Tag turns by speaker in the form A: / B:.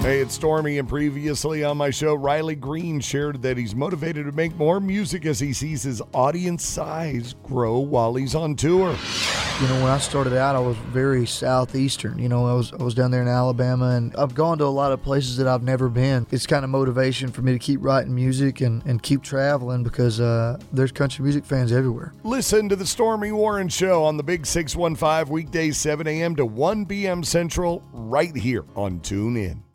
A: Hey, it's Stormy, and previously on my show, Riley Green shared that he's motivated to make more music as he sees his audience size grow while he's on tour.
B: You know, when I started out, I was very southeastern. You know, I was down there in Alabama, and I've gone to a lot of places that I've never been. It's kind of motivation for me to keep writing music and keep traveling because there's country music fans everywhere.
A: Listen to the Stormy Warren Show on the Big 615 weekdays 7 a.m. to 1 p.m. Central right here on TuneIn.